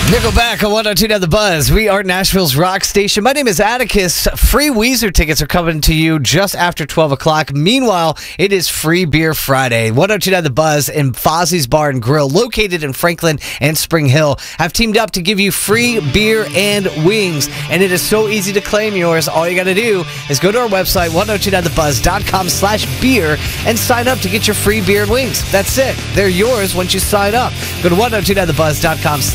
Nickelback on 102 The Buzz. We are Nashville's rock station. My name is Atticus. Free Weezer tickets are coming to you just after 12 o'clock. Meanwhile, it is Free Beer Friday. 102 The Buzz and Fozzie's Bar and Grill, located in Franklin and Spring Hill, have teamed up to give you free beer and wings. And it is so easy to claim yours. All you got to do is go to our website, 1029thebuzz.com/beer, and sign up to get your free beer and wings. That's it. They're yours once you sign up. Go to 1029thebuzz.com/beer.